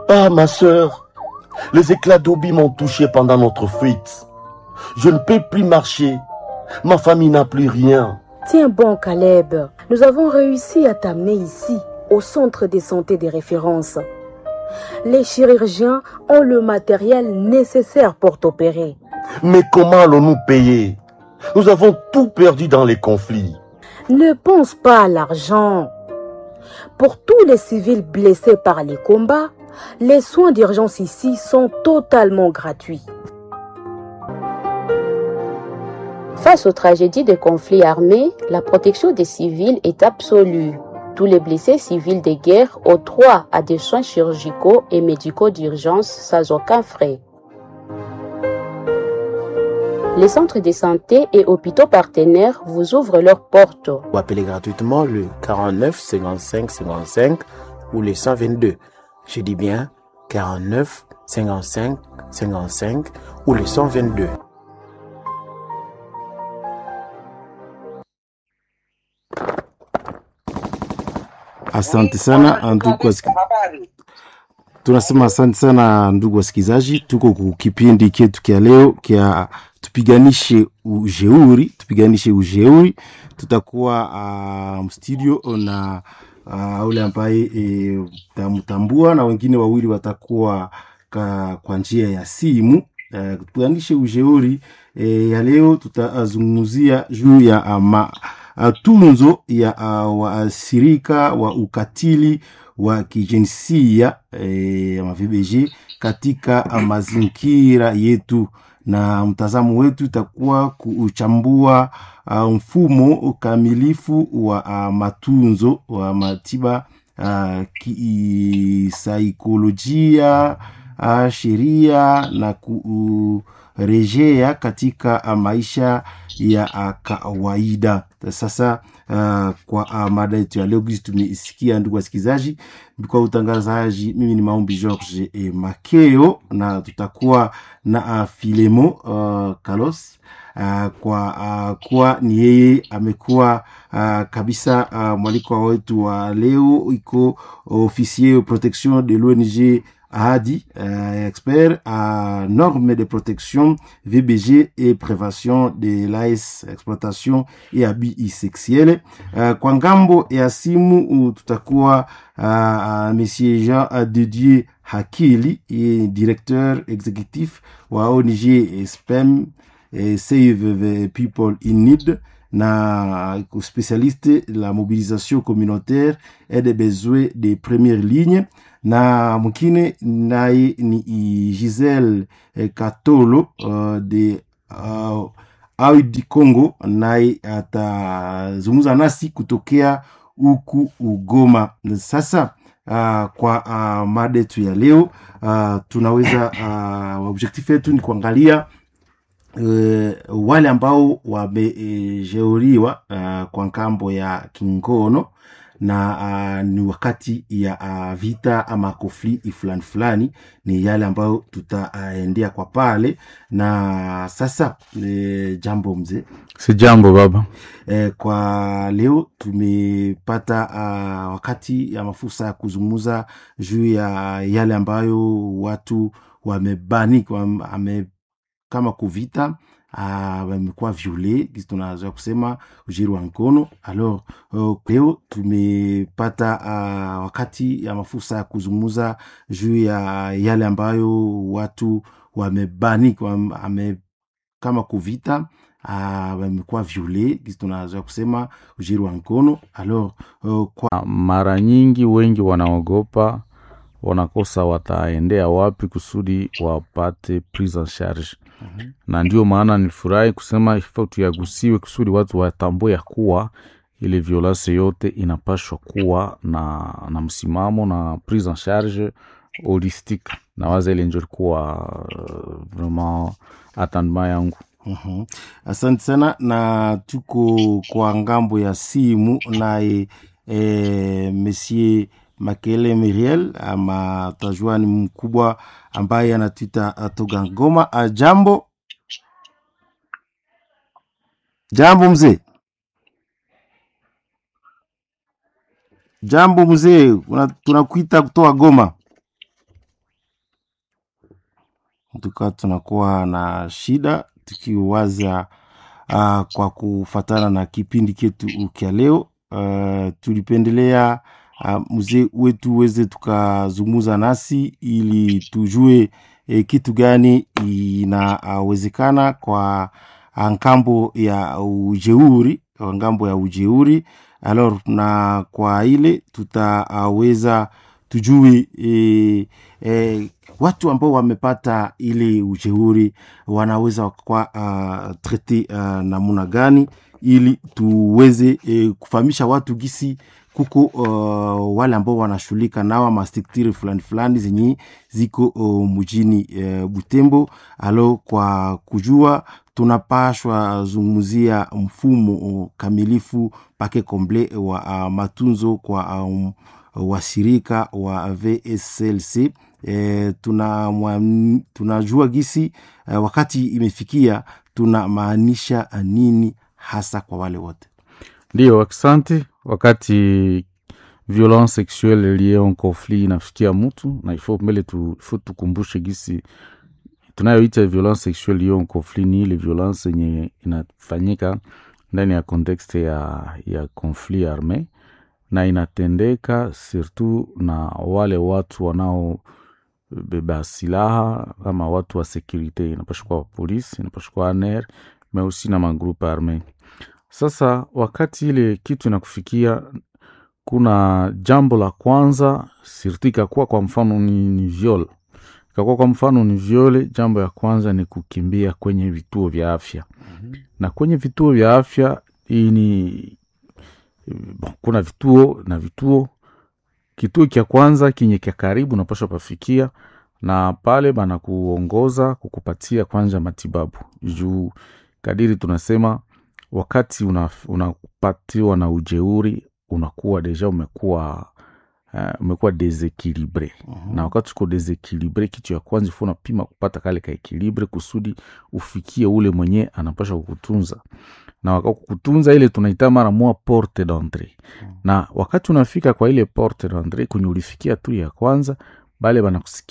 Ah, ma sœur, les éclats d'obis m'ont touché pendant notre fuite. Je ne peux plus marcher. Ma famille n'a plus rien. Tiens bon, Caleb. Nous avons réussi à t'amener ici, au centre de santé de référence. Les chirurgiens ont le matériel nécessaire pour t'opérer. Mais comment allons-nous payer? Nous avons tout perdu dans les conflits. Ne pense pas à l'argent. Pour tous les civils blessés par les combats, les soins d'urgence ici sont totalement gratuits. Face aux tragédies des conflits armés, la protection des civils est absolue. Tous les blessés civils de guerre ont droit à des soins chirurgicaux et médicaux d'urgence sans aucun frais. Les centres de santé et hôpitaux partenaires vous ouvrent leurs portes. Vous appelez gratuitement le 49 55 55 ou le 122. Je dis bien 49 55 55 ou le 122. Asante sana ndugu tunasema asante sana ndugu wasikizaji, tuko kukipindi chetu kia leo kia tupiganishe ujeuri. Tutakuwa studio na ule ambaye tamtambua na wengine wawili watakuwa kwa njia ya simu. Tupiganishe ujeuri ya leo tutazungumzia juu ya tunzo ya waasirika wa ukatili wa kijinsia ya VBG katika mazingira yetu, na mtazamo wetu itakuwa kuchambua mfumo kamilifu wa matunzo wa matiba kisaikolojia, sheria na kurejea katika maisha ya kawaida. Sasa kwa mada yetu ya leo tumesikia ndugu wasikilizaji, kwa utangazaji mimi ni Maombi George Makeo, na tutakuwa na Filemo Carlos kwa ni yeye amekuwa kabisa mwaliko wetu wa leo, iko officier protection de l'ONG Ahadi, expert à normes de protection VBG et prévention de l'AS exploitation et abus sexuels. Kwa ngambo ya simu tutakuwa Monsieur Jean Didier Hakili, directeur exécutif wa ONG SPEM, Save the People in Need, na spécialiste de la mobilisation communautaire et des besoins de première ligne. Na mwingine naye ni Giselle Katolo de Audi Congo, naye atazungumza nasi kutokea huku Ugoma. Sasa kwa mada yetu ya leo tunaweza objectif yetu ni kuangalia wale ambao wamejeuriwa kwa ngambo ya kingono na ni wakati ya vita ama konfli fulani, ni yale ambayo tutaendea kwa pale. Na sasa jambo mzee. Si jambo baba. Kwa leo tumepata wakati ya mafusa ya kuzungumza juu ya yale ambayo watu wamebani kama kuvita wamekuwa viole, kitu tunazoea kusema ujiri wa mkono. Alors leo tumepata wakati ya mafusa ya kuzungumza juu ya yale ambayo watu wamebani kama kuvita wamekuwa viole, kitu tunazoea kusema ujiri wa mkono. Alors kwa mara nyingi wengi wanaogopa, wanakosa wataendea wapi kusudi wapate prise en charge. Na ndio maana nilifurahi kusema ifaa tuyagusiwe kusudi watu watambue ya kuwa ile violence yote inapashwa kuwa na msimamo na prise en charge holistique. Na waza ile ndio kuwa vraiment attendement yangu. Asante sana. Na tuko kwa ngambo ya simu naye Monsieur Makele Miriel, ama tajua ni mkubwa ambaye anatuita atoga Ngoma. Jambo mzee. Jambo mzee, tunakuita kutoa Goma. Tuka tunakuwa na shida tukiwaza kwa kufatana na kipindi ketu kia leo. Tulipendelea mzee wetu weze tukazungumza nasi ili tujue kitu gani inawezekana kwa ngambo ya ujeuri. Alors na kwa ile tutaweza tujue watu ambao wamepata ile ujeuri wanaweza kwa trete namuna gani, ili tuweze kufahamisha watu gisi kuko wale ambao wanashulika nawa mastiktiri fulani zenye ziko mjini Butembo. Alo kwa kujua tunapashwa zungumzia mfumo kamilifu pake komble wa matunzo kwa washirika wa VSLC. Tunajua gisi wakati imefikia tunamaanisha nini hasa kwa wale wote. Ndio, asante. Wakati violence sexuelle liée au conflit inafikia mtu, na ifo mbele tukumbushe gisi tunayoita violence sexuelle liée au conflit ni ile violence yenye inafanyika ndani ya context ya conflit armé, na inatendeka surtout na wale watu wanao beba silaha kama watu wa securite, inapashukua polisi, inapashukua ANR, mais aussi na magroupe armé. Sasa wakati ile kitu inakufikia, kuna jambo la kwanza sirtika kwa mfano ni viol. Kwa mfano ni viole, jambo ya kwanza ni kukimbia kwenye vituo vya afya. Na kwenye vituo vya afya kuna vituo na vituo. Kituo kia kwanza kinye kia karibu unapaswa pafikia, na pale bana kuongoza kukupatia kwanza matibabu. Juu kadiri tunasema wakati unapatiwa na ujeuri unakuwa deja umekuwa deséquilibré. Na wakati uko deséquilibré, kitu ya kwanza ifuna pima kupata kale ka equilibre kusudi ufikie ule mwenye anapasha kukutunza. Na wakati kukutunza ile tunaita mara moja porte d'entrée. Na wakati unafika kwa ile porte d'entrée, kwenye ulifikia tu ya kwanza, bale banakusikia